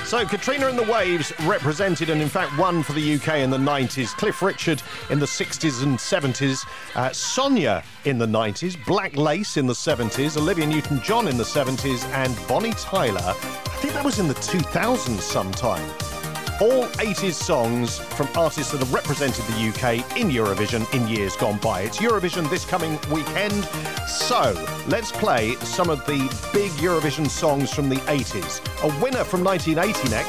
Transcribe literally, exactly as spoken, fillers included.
So Katrina and the Waves represented and in fact won for the U K in the nineties. Cliff Richard in the sixties and seventies. Uh, Sonia in the nineties. Black Lace in the seventies. Olivia Newton-John in the seventies. And Bonnie Tyler, I think that was in the two thousands sometime. All eighties songs from artists that have represented the U K in Eurovision in years gone by. It's Eurovision this coming weekend. So let's play some of the big Eurovision songs from the eighties. A winner from nineteen eighty next.